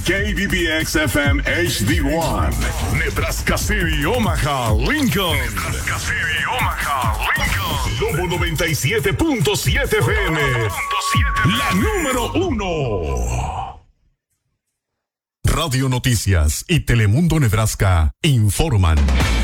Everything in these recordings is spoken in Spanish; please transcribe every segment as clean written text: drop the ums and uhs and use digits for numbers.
KBBX FM HD1, Nebraska City, Omaha, Lincoln. Nebraska City, Omaha, Lincoln. Lobo 97.7 FM, la número 1. Radio Noticias y Telemundo Nebraska informan.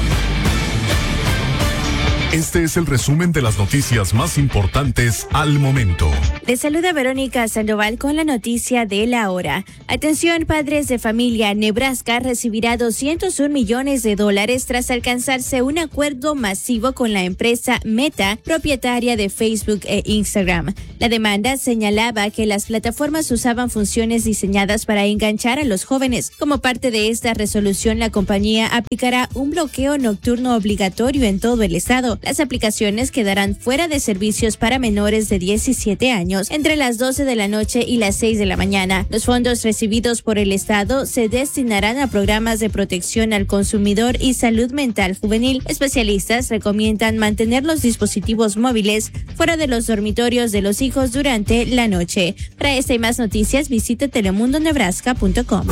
Este es el resumen de las noticias más importantes al momento. Les saluda Verónica Sandoval con la noticia de la hora. Atención, padres de familia. Nebraska recibirá $201 millones tras alcanzarse un acuerdo masivo con la empresa Meta, propietaria de Facebook e Instagram. La demanda señalaba que las plataformas usaban funciones diseñadas para enganchar a los jóvenes. Como parte de esta resolución, la compañía aplicará un bloqueo nocturno obligatorio en todo el estado. Las aplicaciones quedarán fuera de servicios para menores de 17 años entre las 12 de la noche y las 6 de la mañana. Los fondos recibidos por el Estado se destinarán a programas de protección al consumidor y salud mental juvenil. Especialistas recomiendan mantener los dispositivos móviles fuera de los dormitorios de los hijos durante la noche. Para esta y más noticias, visite telemundonebraska.com.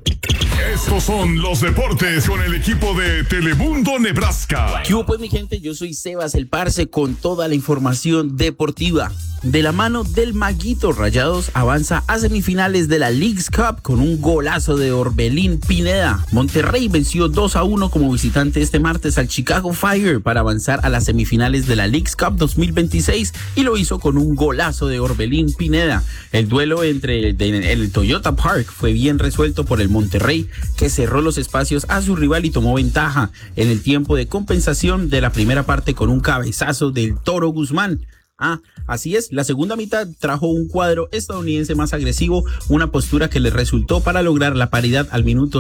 Estos son los deportes con el equipo de Telemundo Nebraska. ¿Qué hubo, pues, mi gente? Yo soy Sebas el Parce con toda la información deportiva. De la mano del Maguito, Rayados avanza a semifinales de la Leagues Cup con un golazo de Orbelín Pineda. Monterrey venció 2-1 como visitante este martes al Chicago Fire para avanzar a las semifinales de la Leagues Cup 2026 y lo hizo con un golazo de Orbelín Pineda. El duelo entre el Toyota Park fue bien resuelto por el Monterrey, que cerró los espacios a su rival y tomó ventaja en el tiempo de compensación de la primera parte con un cabezazo del Toro Guzmán. Así es, la segunda mitad trajo un cuadro estadounidense más agresivo, una postura que le resultó para lograr la paridad al minuto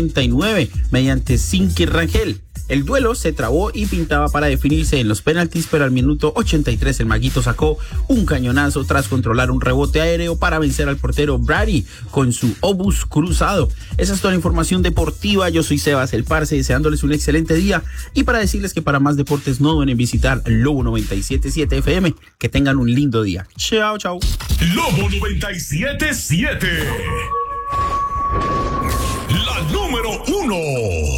59 mediante Zinky Rangel. El duelo se trabó y pintaba para definirse en los penaltis, pero al minuto 83 el Maguito sacó un cañonazo tras controlar un rebote aéreo para vencer al portero Brady con su obús cruzado. Esa es toda la información deportiva. Yo soy Sebas el Parce, deseándoles un excelente día y para decirles que para más deportes no deben visitar Lobo 97.7 FM. Que tengan un lindo día. Chao, chao. Lobo 97.7, la número 1.